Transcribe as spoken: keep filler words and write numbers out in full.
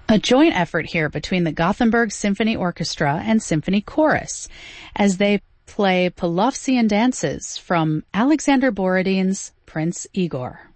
A joint effort here between the Gothenburg Symphony Orchestra and Symphony Chorus as they play Polovtsian dances from Alexander Borodin's Prince Igor.